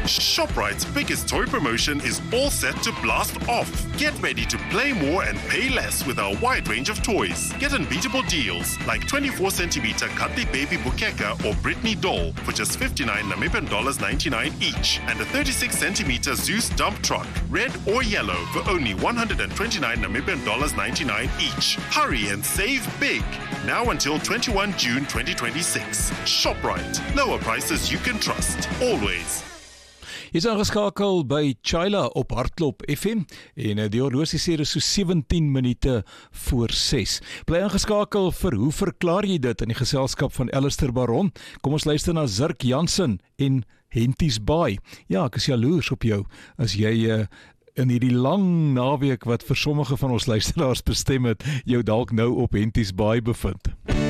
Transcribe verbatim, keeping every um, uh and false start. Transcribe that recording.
ShopRite's biggest toy promotion is all set to blast off. Get ready to play more and pay less with our wide range of toys. Get unbeatable deals like twenty-four centimeter Cuddly Baby Bukeka or Britney doll for just fifty-nine Namibian dollars ninety-nine each, and a thirty-six centimeter Zeus dump truck, red or yellow, for only one hundred twenty-nine Namibian dollars ninety-nine each. Hurry and save big. Now until twenty-first of June twenty twenty-six. ShopRite. Lower prices you can trust. Always. Jy is aangeskakel by Chila op Hartklop F M en die horlosie sê dit is so sewentien minute voor ses. Bly aangeskakel vir hoe verklaar jy dit in die geselskap van Alistair Baron. Kom ons luister na Zirk Jansen en Henties Baai. Ja, ek is jaloers op jou as jy uh, in hierdie lang naweek wat vir sommige van ons luisteraars bestem het, jou dalk nou op Henties Baai bevind.